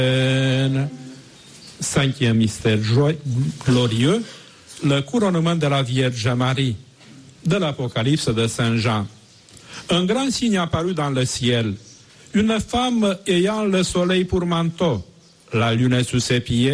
Cinquième mystère glorieux, le couronnement de la Vierge Marie, de l'Apocalypse de Saint Jean. Un grand signe apparut dans le ciel, une femme ayant le soleil pour manteau, la lune sous ses pieds,